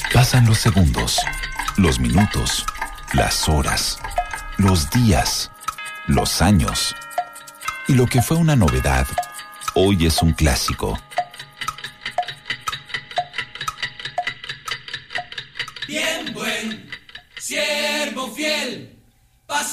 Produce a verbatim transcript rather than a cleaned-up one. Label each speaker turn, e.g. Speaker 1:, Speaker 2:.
Speaker 1: Pasan los segundos, los minutos, las horas, los días, los años. Y lo que fue una novedad, hoy es un clásico.
Speaker 2: Bien buen, siervo fiel.